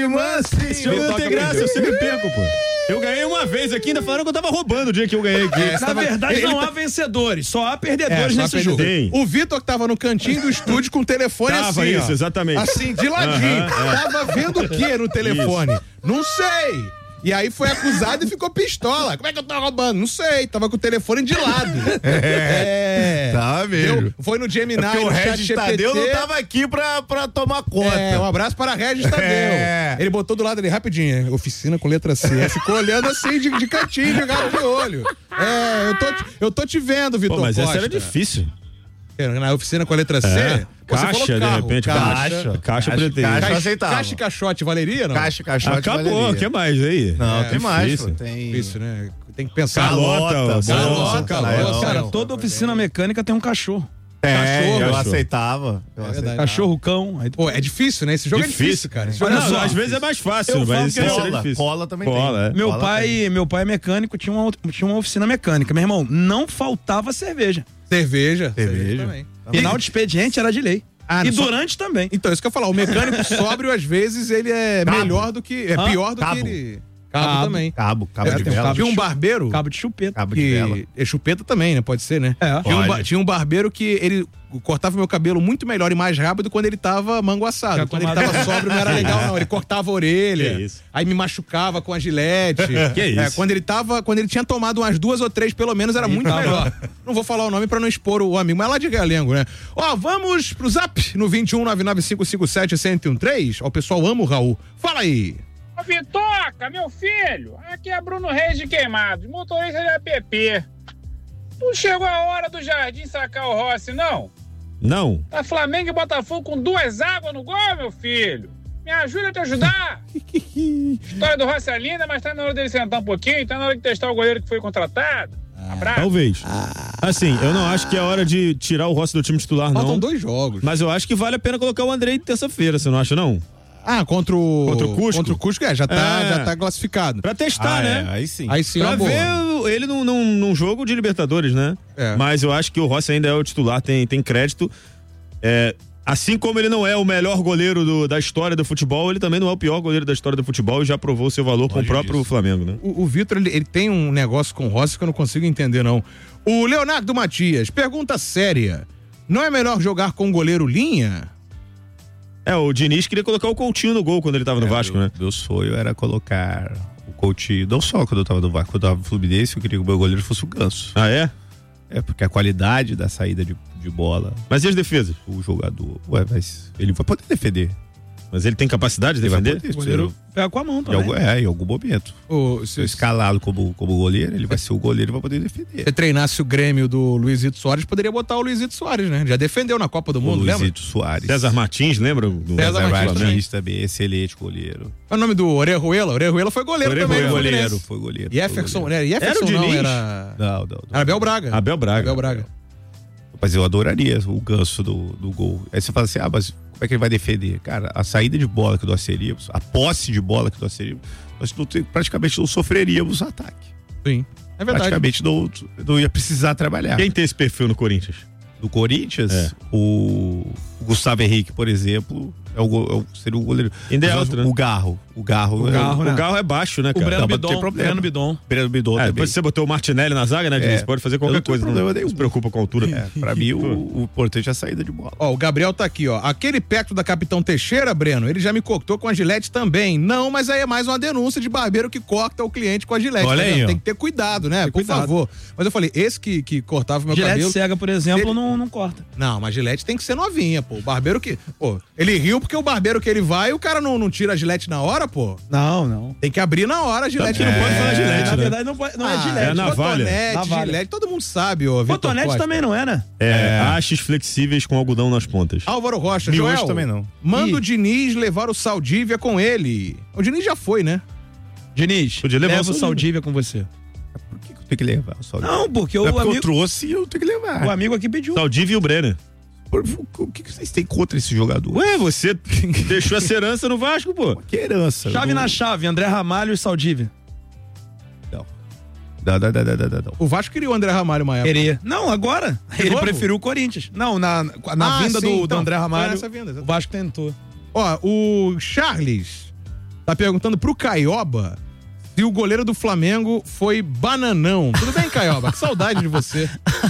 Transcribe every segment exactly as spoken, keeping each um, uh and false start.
Esse jogo não tem graça, eu sempre perco, pô. Eu ganhei uma vez aqui, ainda falaram que eu tava roubando o dia que eu ganhei aqui. É, Na tava... verdade, ele não tá... há vencedores, só há perdedores é, nesse perdedor. jogo. Tem. O Vitor que tava no cantinho do estúdio com o telefone Tava assim, isso, ó, exatamente. assim, de ladinho. Uhum, é. Tava vendo o que no telefone? Isso. Não sei. E aí foi acusado e ficou pistola. Como é que eu tô roubando? Não sei. Tava com o telefone de lado. É. é. Tá mesmo. Deu, foi no Gemini. É porque no o Regis Tadeu não tava aqui pra, pra tomar conta. É, um abraço para Regis Tadeu. É. Ele botou do lado dele rapidinho. Oficina com letra C. Aí ficou olhando assim de, de cantinho, de gato de olho. É, eu tô, eu tô te vendo, Vitor Pô, mas Costa. essa era difícil. Na oficina com a letra C? É. Você Caixa, falou carro, de repente, caixa. Caixa, caixa pretende. Caixa Caixa, aceitava. caixa e caixote valeria, não? Caixa e caixote Acabou, valeria. o que mais aí? Não, É, tem mais. difícil. Pô, tem... Isso, né? Tem que pensar. Calota, Calota, calota, calota. Cara, toda oficina mecânica tem um cachorro. É, Cachorro, eu cachorro. aceitava. Eu É aceitava. verdade. Cachorro, cão. Aí... Pô, é difícil, né? Esse jogo Difícil. é difícil, cara. Esse jogo Olha é só, difícil. Às vezes é mais fácil, Eu mas falo esse que era Cola, difícil. cola também Cola, tem. é. Meu Cola pai, tem. meu pai é mecânico, tinha uma, tinha uma oficina mecânica. Meu irmão, não faltava cerveja. Cerveja. Cerveja. também. Final de expediente era de lei. Ah, e não só- durante também. Então, isso que eu ia falar. O mecânico sóbrio, às vezes, ele é Cabo. melhor do que... É Hã? pior do Cabo. que ele... Cabo, Cabo. também. Cabo, cabo É, de tem um vela. cabo- Tinha um barbeiro... Cabo de chupeta. Cabo de que vela. é chupeta também, né? Pode ser, né? É. Tinha um, ba- Pode. tinha um barbeiro que ele cortava meu cabelo muito melhor e mais rápido quando ele tava manguaçado. Já Quando ele tomado- tava sóbrio não era legal, não. Ele cortava a orelha, Que isso. aí me machucava com a gilete. Que isso. É, quando ele tava, quando ele tinha tomado umas duas ou três, pelo menos, era muito tava. melhor. Não vou falar o nome pra não expor o amigo, mas é lá de Realengo, né? Ó, vamos pro zap no dois um nove nove cinco cinco sete um um três. Ó, o pessoal ama o Raul. Fala aí. Ô Vitoca, meu filho, aqui é Bruno Reis de Queimados, motorista de app. Não chegou a hora do Jardim sacar o Rossi, não? Não. Tá Flamengo e Botafogo com duas águas no gol, meu filho. Me ajuda a te ajudar. História do Rossi é linda, mas tá na hora dele sentar um pouquinho, tá na hora de testar o goleiro que foi contratado. Abraço. Talvez. Assim, eu não acho que é hora de tirar o Rossi do time titular, Faltam não. dois jogos. Mas eu acho que vale a pena colocar o Andrei terça-feira, você não acha, não? Ah, contra o... Contra o Cusco? Contra o Cusco, é, já tá, É. já tá classificado. Pra testar, Ah, né? é, aí sim. Aí sim é Pra uma boa. ver ele num, num, num jogo de Libertadores, né? É. Mas eu acho que o Rossi ainda é o titular, tem, tem crédito. É, assim como ele não é o melhor goleiro do- da história do futebol, ele também não é o pior goleiro da história do futebol e já provou o seu valor com o Longe próprio disso. Flamengo, né? O, o Vitor, ele, ele tem um negócio com o Rossi que eu não consigo entender, não. O Leonardo Matias, pergunta séria. Não é melhor jogar com o goleiro linha? É, o Diniz queria colocar o Coutinho no gol quando ele tava no É, Vasco, meu, né? Meu sonho era colocar o Coutinho, não só quando eu tava no Vasco, quando eu tava no Fluminense, eu queria que o meu goleiro fosse o Ganso. Ah, é? É, porque a qualidade da saída de, de bola, Mas e as defesas? o jogador, ué, mas ele vai poder defender. Mas ele tem capacidade de Ele vai defender? poder, O goleiro pega com a mão em também. algum, é, em algum momento. Ou Se eu se escalá-lo como, como goleiro, ele vai ser o goleiro e vai poder defender. você treinasse o Grêmio do Luizito Soares, poderia botar o Luizito Soares, né? Já defendeu na Copa do O Mundo, lembra? Luizito Soares. César Martins, lembra? Do César César Martins Martins também, excelente goleiro. Qual é o nome do Orejuela? Orejuela foi goleiro Orejuela. também. no Foi goleiro, Fluminense. foi goleiro. E Jefferson, foi goleiro. né? Jefferson Era o não, Diniz? era... Não, não, não. Era Abel Braga. Abel Braga. Abel Braga. Mas eu adoraria o ganso do, do gol. Aí você fala assim, ah, mas como é que ele vai defender? Cara, a saída de bola que nós teríamos, a posse de bola que nós teríamos, nós não, te- praticamente não sofreríamos o ataque. Sim, é verdade. Praticamente não, não ia precisar trabalhar. Quem tem esse perfil no Corinthians? Do Corinthians, É. o, o Gustavo Henrique, por exemplo, é o, go- é o- seria o goleiro. Ainda é Mas outro, né? O Garro. O Garro. O é- Garro, né? O Garro é baixo, né, O cara? Breno Não, mas não tem Bidon. problema. Breno Bidon. Breno Bidon É, também. depois você botou o Martinelli na zaga, né, Diniz? É. Pode fazer Eu qualquer não tenho coisa. problema Não, nenhum. não se preocupa com a altura. É, pra mim, o, o importante é a saída de bola. Ó, o Gabriel tá aqui, ó. Aquele perto da Capitão Teixeira, Breno, ele já me cortou com a gilete também. Não, mas aí é mais uma denúncia de barbeiro que corta o cliente com a gilete. Olha tá aí, vendo? ó. Tem que ter cuidado, né? Por cuidado. favor. Mas eu falei, esse que, que cortava meu Gilete cabelo... cega, por exemplo, ele- não, não corta. Não, mas gilete tem que ser novinha, pô. O barbeiro que... Pô, ele riu porque o barbeiro que ele vai, o cara não, não tira a gilete na hora, pô. Não, não. Tem que abrir na hora a gilete. que não pode falar gilete, Na né? verdade, não, pode, não é Ah, gilete. é navalha. Cotonete, Navalha. gilete, todo mundo sabe, ô Vitor Cotonete Costa. também não é, né? É, hastes flexíveis com algodão nas pontas. Álvaro Rocha, Miojo Joel, também não. manda Ih. o Diniz levar o Saldívia com ele. O Diniz já foi, né? Diniz, Podia levar leva o o Saldívia com você. Por que, que eu tenho que levar? Só Não, porque o é porque eu amigo, trouxe e eu tenho que levar. o amigo aqui pediu. Saldívia e o Brenner. Por- o que, que vocês têm contra esse jogador? Ué, você deixou essa herança no Vasco, pô. Que herança. Chave não- na chave, André Ramalho e Saldívia. Não. Não, não, não, não, não, não. O Vasco queria o André Ramalho uma época. Queria. Não, agora. Ele novo? preferiu o Corinthians. Não, na, na Ah, vinda sim, do, do então, André foi Ramalho, nessa vinda, o exatamente. Vasco tentou. Ó, o Charles tá perguntando pro Caioba se o goleiro do Flamengo foi bananão. Tudo bem, Caioba? Que saudade de você.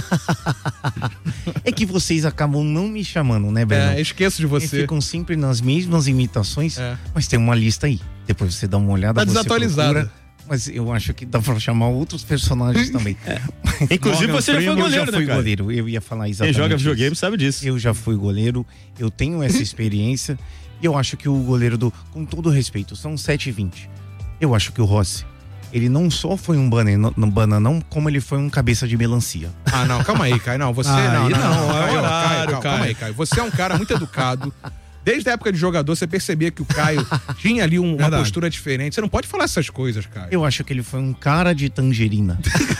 É que vocês acabam não me chamando, né, Breno? É, esqueço de você. E ficam sempre nas mesmas imitações, é. Mas tem uma lista aí. Depois você dá uma olhada. Tá desatualizado. Procura, mas eu acho que dá pra chamar outros personagens também. É. Inclusive Morgan você já foi goleiro, eu já fui né, cara? goleiro. Eu ia falar exatamente. Quem joga isso. videogame sabe disso. Eu já fui goleiro, eu tenho essa experiência. E eu acho que o goleiro do... Com todo respeito, são sete e vinte. Eu acho que o Rossi, ele não só foi um bananão, bananão, como ele foi um cabeça de melancia. Ah, não, calma aí, Caio. Não, você... Ah, não, aí não, não, não, é Caio, horário, Caio, calma, Caio. calma aí, Caio. Você é um cara muito educado. Desde a época de jogador, você percebia que o Caio tinha ali um, uma Verdade. postura diferente. Você não pode falar essas coisas, Caio. Eu acho que ele foi um cara de tangerina.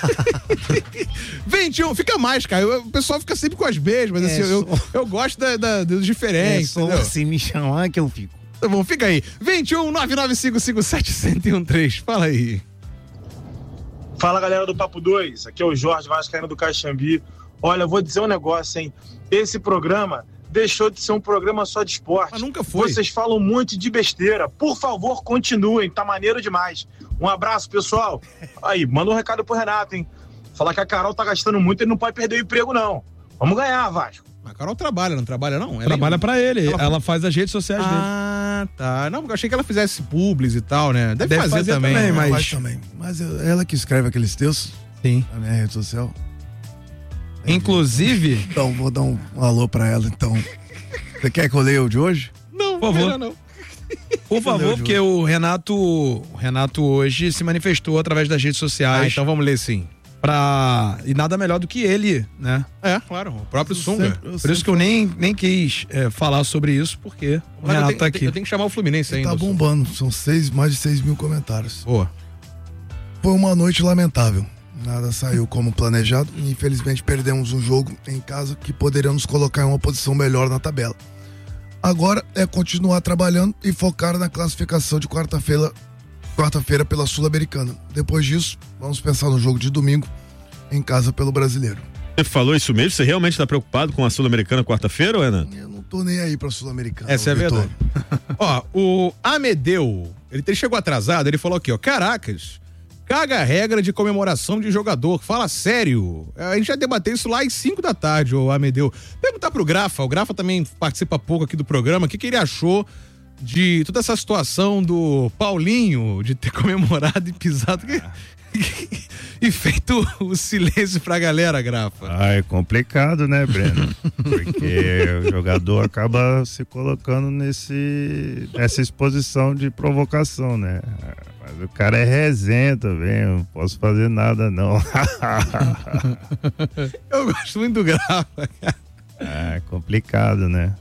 vinte e um, fica mais, Caio. O pessoal fica sempre com as mesmas. É, assim, eu, só... eu gosto da, da, dos diferentes. É só entendeu? você me chamar que eu fico. Tá bom, fica aí. vinte e um, nove nove cinco cinco sete, zero zero um três. Fala aí. Fala, galera do Papo dois. Aqui é o Jorge Vascaíno do Caxambi. Olha, eu vou dizer um negócio, hein? Esse programa deixou de ser um programa só de esporte. Mas nunca foi. Vocês falam muito de besteira. Por favor, continuem. Tá maneiro demais. Um abraço, pessoal. Aí, manda um recado pro Renato, hein? Falar que a Carol tá gastando muito e ele não pode perder o emprego, não. Vamos ganhar, Vasco. A Carol trabalha, não trabalha, não? Ela Trabalha é... pra ele, ela... ela faz as redes sociais dele. Ah, tá. Não, porque eu achei que ela fizesse publis e tal, né? Deve, Deve fazer, fazer também, também, né? mas- Faz também. Mas eu- ela que escreve aqueles textos Sim. na minha rede social. Inclusive, Então, vou dar um, um alô pra ela, então. Você quer que eu leia o de hoje? Não, Por favor. melhor não. por favor, porque o Renato, o Renato hoje se manifestou através das redes Ah, sociais então vamos ler sim. pra... E nada melhor do que ele, né? É, claro, o próprio Eu Sunga. sempre- eu Por isso que eu nem, nem quis é, falar sobre isso, porque o Mas eu Renato tenho, tá eu aqui. tenho- eu tenho que chamar o Fluminense ainda. Tá Sunga. bombando. São seis, mais de seis mil comentários. Boa. Foi uma noite lamentável. Nada saiu como planejado e infelizmente perdemos um jogo em casa que poderia nos colocar em uma posição melhor na tabela. Agora é continuar trabalhando e focar na classificação de quarta-feira, quarta-feira pela Sul-Americana. Depois disso, vamos pensar no jogo de domingo em casa pelo Brasileiro. Você falou isso mesmo? Você realmente tá preocupado com a Sul-Americana quarta-feira, ou Renan? Eu não tô nem aí pra Sul-Americana. Essa é a Vitor. verdade. Ó, o Amedeu, ele, ele chegou atrasado, ele falou aqui, ó, caracas, caga a regra de comemoração de jogador, fala sério. A gente já debateu isso lá às cinco da tarde, o Amedeu. Perguntar pro Grafa, o Grafa também participa pouco aqui do programa, o que, que ele achou de toda essa situação do Paulinho, de ter comemorado e pisado e feito o silêncio pra galera, Grafa. Ah, é complicado, né, Breno? Porque o jogador acaba se colocando nesse, nessa exposição de provocação, né? Mas o cara é resenha também, eu não posso fazer nada, não. Eu gosto muito do Grafa, cara. Ah, é complicado, né?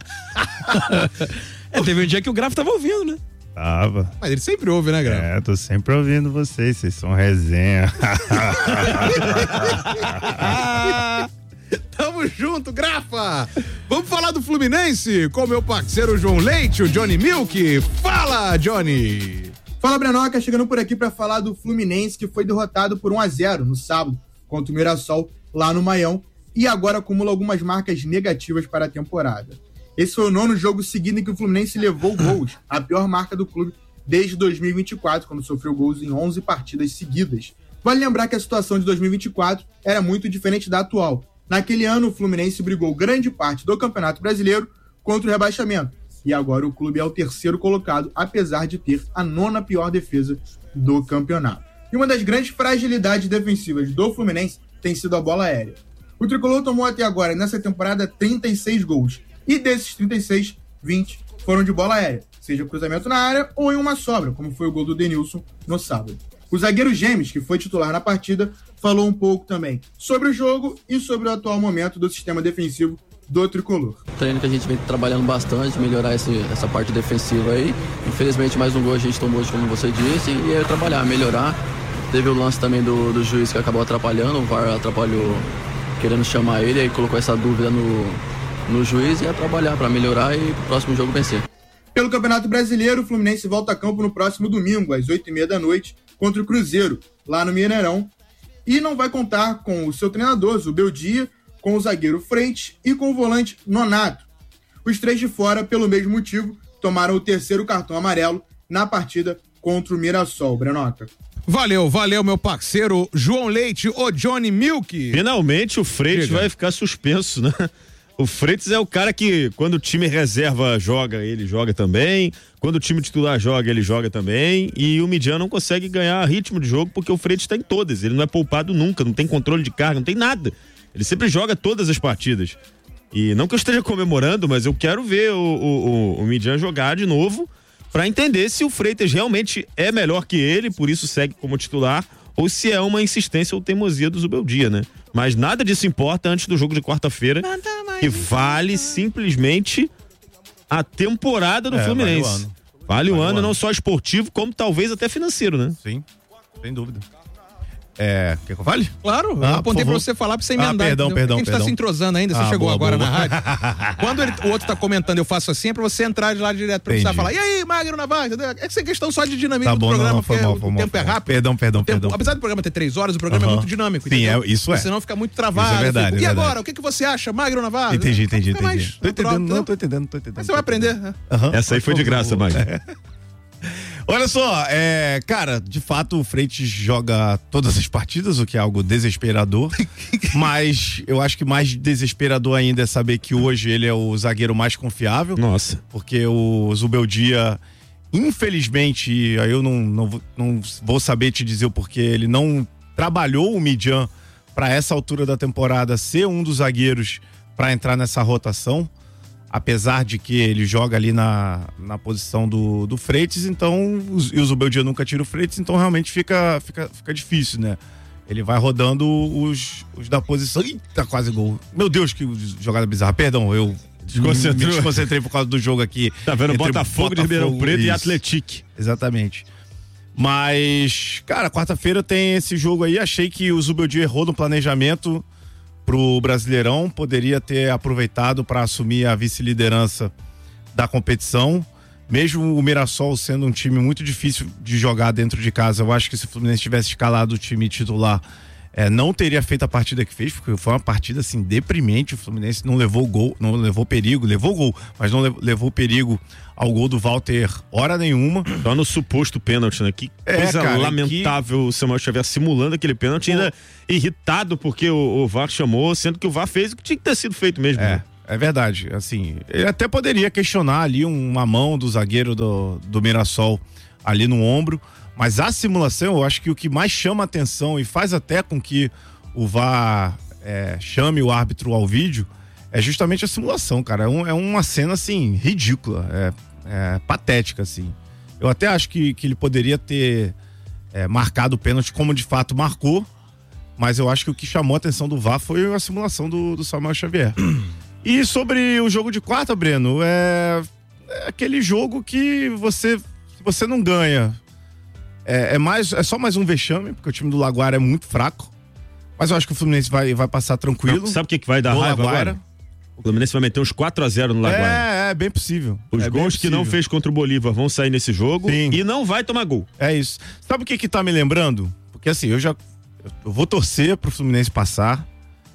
É, teve um dia que o Grafo tava ouvindo, né? Tava. Mas ele sempre ouve, né, Grafa? É, tô sempre ouvindo vocês, vocês são resenha. Tamo junto, Grafa! Vamos falar do Fluminense com meu parceiro João Leite, o Johnny Milk. Fala, Johnny! Fala, Brenoca, chegando por aqui para falar do Fluminense, que foi derrotado por um a zero no sábado contra o Mirassol lá no Maião e agora acumula algumas marcas negativas para a temporada. Esse foi o nono jogo seguido em que o Fluminense levou gols, a pior marca do clube desde dois mil e vinte e quatro, quando sofreu gols em onze partidas seguidas. Vale lembrar que a situação de dois mil e vinte e quatro era muito diferente da atual. Naquele ano, o Fluminense brigou grande parte do Campeonato Brasileiro contra o rebaixamento. E agora o clube é o terceiro colocado, apesar de ter a nona pior defesa do campeonato. E uma das grandes fragilidades defensivas do Fluminense tem sido a bola aérea. O Tricolor tomou até agora, nessa temporada, trinta e seis gols. E desses trinta e seis, vinte foram de bola aérea, seja cruzamento na área ou em uma sobra, como foi o gol do Denilson no sábado. O zagueiro Gemes, que foi titular na partida, falou um pouco também sobre o jogo e sobre o atual momento do sistema defensivo do Tricolor. Treino que a gente vem trabalhando bastante, melhorar esse, essa parte defensiva aí. Infelizmente, mais um gol a gente tomou hoje, como você disse, e é trabalhar, melhorar. Teve o lance também do, do juiz que acabou atrapalhando, o V A R atrapalhou querendo chamar ele, aí colocou essa dúvida no, no juiz e é trabalhar para melhorar e pro próximo jogo vencer. Pelo Campeonato Brasileiro, o Fluminense volta a campo no próximo domingo, às oito e meia da noite, contra o Cruzeiro, lá no Mineirão. E não vai contar com o seu treinador, o Beldia, com o zagueiro Freitas e com o volante Nonato. Os três de fora, pelo mesmo motivo, tomaram o terceiro cartão amarelo na partida contra o Mirassol. Brenota. Valeu, valeu, meu parceiro João Leite, o Johnny Milk. Finalmente o Freitas vai ficar suspenso, né? O Freitas é o cara que, quando o time reserva joga, ele joga também. Quando o time titular joga, ele joga também. E o Midian não consegue ganhar ritmo de jogo porque o Freitas está em todas. Ele não é poupado nunca, não tem controle de carga, não tem nada. Ele sempre joga todas as partidas. E não que eu esteja comemorando, mas eu quero ver o, o, o, o Midian jogar de novo para entender se o Freitas realmente é melhor que ele, por isso segue como titular, ou se é uma insistência ou teimosia do Zubeldia, né? Mas nada disso importa antes do jogo de quarta-feira, que vale simplesmente a temporada do é, Fluminense. Vale o ano, vale o vale ano, ano. Não só esportivo, como talvez até financeiro, né? Sim, sem dúvida. É, quer que eu fale? Claro, ah, eu apontei pra você falar pra você emendar. Ah, perdão, perdão, A gente perdão. tá se entrosando ainda, você ah, chegou boa, agora boa. na rádio. Quando ele, o outro tá comentando, eu faço assim, é pra você entrar de lá direto, pra precisar falar, e aí, Magno Navarro, entendeu? É que é questão só de dinamismo tá bom, do programa, não, não, porque mal, o mal, tempo é rápido. Perdão, perdão, tempo, perdão. Apesar do programa ter três horas, o programa uh-huh. é muito dinâmico. Sim, entendeu? é, isso é. Senão fica muito travado. Isso é verdade, fica, e é agora, verdade. o que, que você acha, Magno Navarro? Entendi, entendi, Fica entendi. mais Tô natural, entendendo, não, entendeu? tô entendendo, tô entendendo. Mas você vai aprender. Né? Uhum. Essa aí foi de graça, Magno. É. Olha só, é, cara, de fato o Freitas joga todas as partidas, o que é algo desesperador, mas eu acho que mais desesperador ainda é saber que hoje ele é o zagueiro mais confiável. Nossa. Porque o Zubeldia, infelizmente, e aí eu não, não, não vou saber te dizer o porquê, ele não trabalhou o Midian para essa altura da temporada ser um dos zagueiros para entrar nessa rotação. Apesar de que ele joga ali na, na posição do, do Freitas, então, os, e o Zubeldia nunca tira o Freitas, então realmente fica, fica, fica difícil, né? Ele vai rodando os, os da posição. Eita, quase gol. Meu Deus, que jogada bizarra. Perdão, eu me, me desconcentrei por causa do jogo aqui. Tá vendo? Botafogo, Botafogo de Ribeirão Preto isso. E Atlético. Exatamente. Mas, cara, quarta-feira tem esse jogo aí. Achei que o Zubeldia errou no planejamento pro Brasileirão, poderia ter aproveitado para assumir a vice-liderança da competição, mesmo o Mirassol sendo um time muito difícil de jogar dentro de casa. Eu acho que se o Fluminense tivesse escalado o time titular, é, não teria feito a partida que fez, porque foi uma partida assim deprimente. O Fluminense não levou gol, não levou perigo, levou gol, mas não levou perigo ao gol do Walter hora nenhuma. Só no suposto pênalti, né? Que é, coisa cara, lamentável que... o Samuel Xavier simulando aquele pênalti, ainda irritado porque o, o V A R chamou, sendo que o V A R fez o que tinha que ter sido feito mesmo. É, né? é verdade. Assim, ele até poderia questionar ali uma mão do zagueiro do, do Mirassol ali no ombro, mas a simulação, eu acho que o que mais chama a atenção e faz até com que o V A R é, chame o árbitro ao vídeo é justamente a simulação, cara. É, um, é uma cena, assim, ridícula, é, é patética, assim. Eu até acho que, que ele poderia ter é, marcado o pênalti como de fato marcou, mas eu acho que o que chamou a atenção do V A R foi a simulação do, do Samuel Xavier. E sobre o jogo de quarta, Breno, é, é aquele jogo que você, se você não ganha, é, é, mais, é só mais um vexame, porque o time do Laguara é muito fraco, mas eu acho que o Fluminense vai, vai passar tranquilo. Não, sabe o que, que vai dar do raiva Laguara. agora? O Fluminense vai meter uns quatro a zero no Laguara. É, é bem possível. Os é gols que não fez contra o Bolívar vão sair nesse jogo. Sim. E não vai tomar gol. É isso. Sabe o que que tá me lembrando? Porque assim, eu já eu vou torcer pro Fluminense passar.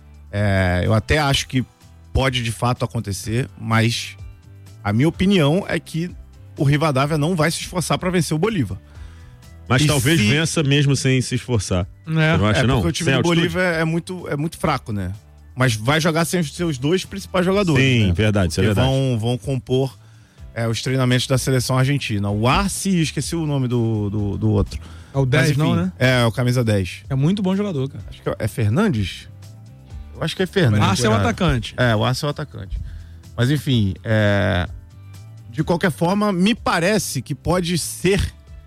É, eu até acho que pode de fato acontecer, mas a minha opinião é que o Rivadavia não vai se esforçar para vencer o Bolívar. Mas e talvez se... vença mesmo sem se esforçar. É, não acha, é não? porque o time sem do Bolívar é muito, é muito fraco, né? Mas vai jogar sem os seus dois principais jogadores. Sim, né? verdade, isso é verdade. Vão, vão compor é, os treinamentos da seleção argentina. O Arce, esqueci o nome do, do, do outro. É o dez, Mas, enfim, não, né? É, é o camisa dez. É muito bom jogador, cara. Acho que é, é Fernandes? Eu acho que é Fernandes. Arce é o atacante. É, o Arce é o atacante. Mas enfim, é... de qualquer forma, me parece que pode ser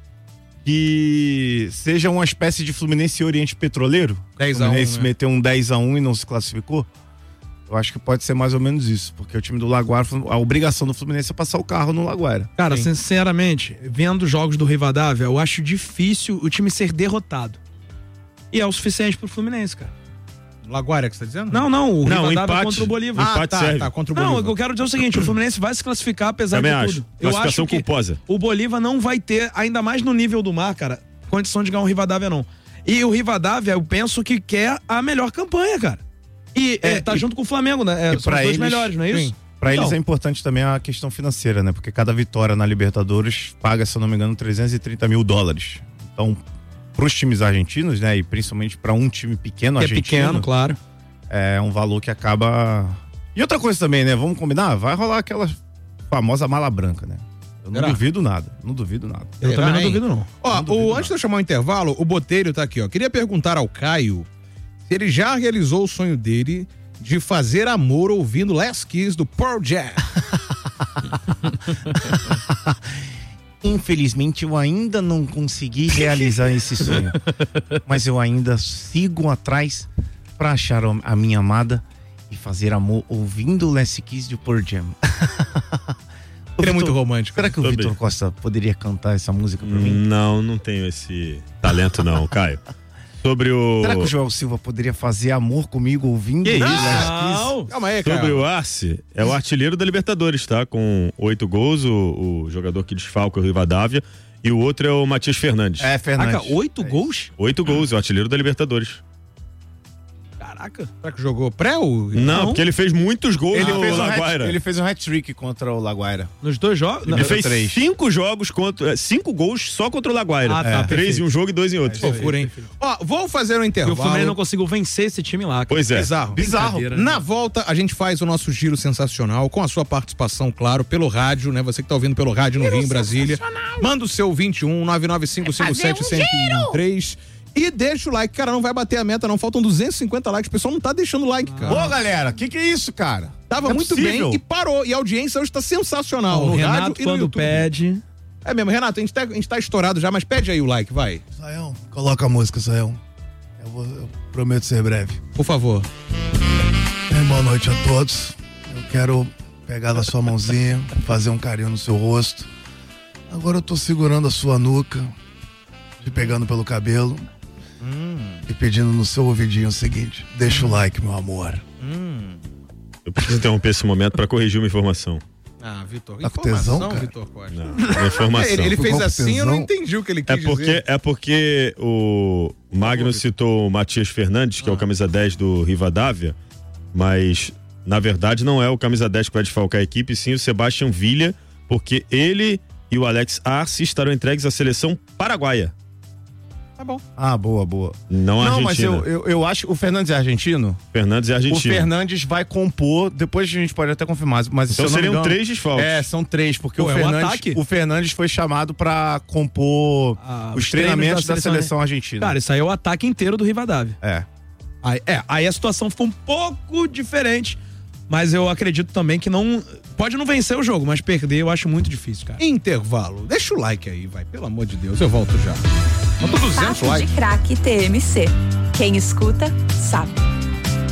que seja uma espécie de Fluminense e Oriente Petroleiro. dez a um, o Fluminense né? meteu um dez a um e não se classificou. Eu acho que pode ser mais ou menos isso, porque o time do Laguara, a obrigação do Fluminense é passar o carro no Laguara. Cara, Sim. sinceramente, vendo jogos do Rivadavia, eu acho difícil o time ser derrotado. E é o suficiente pro Fluminense, cara. Laguara que você tá dizendo? Não, não, o Não, Rivadavia empate. contra o Bolívar. Ah, empate tá, serve. tá, contra o Bolívar. Não, eu quero dizer o seguinte, o Fluminense vai se classificar apesar Também de acho. tudo. Eu Classificação acho que culposa. o Bolívar não vai ter, ainda mais no nível do mar, cara, condição de ganhar o Rivadavia, não. E o Rivadavia, eu penso que quer a melhor campanha, cara. E é, é, tá e, junto com o Flamengo, né? É, e são os dois eles, melhores, não é isso? Sim. Pra Então. eles é importante também a questão financeira, né? Porque cada vitória na Libertadores paga, se eu não me engano, trezentos e trinta mil dólares. Então, pros times argentinos, né? E principalmente pra um time pequeno Que é argentino. pequeno, claro. É um valor que acaba... E outra coisa também, né? Vamos combinar? Vai rolar aquela famosa mala branca, né? Eu não Será? duvido nada. Não duvido nada. Eu Será, também não hein? duvido, não. Ó, Não duvido o, nada. antes de eu chamar o intervalo, o Botelho tá aqui, ó. Queria perguntar ao Caio se ele já realizou o sonho dele de fazer amor ouvindo Last Kiss do Pearl Jam. Infelizmente, eu ainda não consegui realizar esse sonho. Mas eu ainda sigo atrás pra achar a minha amada e fazer amor ouvindo o Last Kiss de Pearl Jam. Ele é muito romântico. Será que o Também. Vitor Costa poderia cantar essa música pra mim? Não, não tenho esse talento não, Caio. Sobre o... Será que o Joel Silva poderia fazer amor comigo ouvindo Que o isso? Last Não. Calma aí, Sobre Caio. o Arce, é o artilheiro da Libertadores, tá? Com oito gols, o, o jogador que desfalca o Rivadavia. E o outro é o Matias Fernandes. É, Fernandes. Caraca, oito É gols? Oito gols, é o artilheiro da Libertadores. Caraca. Será que jogou pré ou... Não, porque ele fez muitos gols Ele, no fez um hat, Laguaira. ele fez um hat-trick contra o Laguaira. Nos dois jogos? Ele Não, fez três. cinco jogos contra. é, Cinco gols só contra o Laguaira. Ah, tá, É. Três perfeito. em um jogo e dois em outro. Fofura, hein? Ó, vou fazer um E intervalo. o Fluminense não conseguiu vencer esse time lá. cara. Pois é. Bizarro. Bizarro. Brincadeira, né? Na volta, a gente faz o nosso giro sensacional, com a sua participação, claro, pelo rádio, né? Você que tá ouvindo pelo rádio no Rio, em Brasília. Manda o seu vinte e um, nove nove cinco cinco sete, um zero um três e deixa o like. Cara, não vai bater a meta, não. Faltam duzentos e cinquenta likes. O pessoal não tá deixando like, cara. Ô, galera, que que é isso, cara? Tava Não é muito possível. bem e parou. E a audiência hoje tá sensacional. O no Renato, rádio e no quando YouTube. pede... É mesmo, Renato, a gente, tá, a gente tá estourado já, mas pede aí o like, vai. Saião, coloca a música, Saião. Eu, vou- eu prometo ser breve. Por favor. Bem, boa noite a todos. Eu quero pegar na sua mãozinha, fazer um carinho no seu rosto. Agora eu tô segurando a sua nuca, te pegando pelo cabelo e pedindo no seu ouvidinho o seguinte: deixa o like, meu amor. Eu preciso interromper esse momento pra corrigir uma informação. Ah, Vitor, Tá com tesão, cara? Vitor Costa. Não, uma informação. Ele, ele fez Ficou com assim, eu não tesão? entendi o que ele quis É porque, dizer. é porque o Magno citou o Matias Fernandes, que é o camisa dez do Rivadavia, mas na verdade não é o camisa dez que vai desfalcar a equipe, sim o Sebastião Villa, porque ele e o Alex Arce estarão entregues à seleção paraguaia, Tá bom. Ah, boa, boa. não a Não, mas Argentina. eu, eu, eu acho o Fernandes é argentino. Fernandes é O argentino. Fernandes vai compor, depois a gente pode até confirmar, mas se Então eu não me seriam engano- três desfalques. É, são três, porque Pô, o, é um Fernandes, ataque. o Fernandes foi chamado pra compor Ah, os os treinamentos treinos da da seleção, seleção argentina. Cara, isso aí é o ataque inteiro do Rivadavia. É. Aí, é, aí a situação ficou um pouco diferente, mas eu acredito também que não... Pode não vencer o jogo, mas perder eu acho muito difícil, cara. Intervalo. Deixa o like aí, vai. Pelo amor de Deus, eu volto já. Faltam duzentos Papo likes. de Craque T M C. Quem escuta, sabe.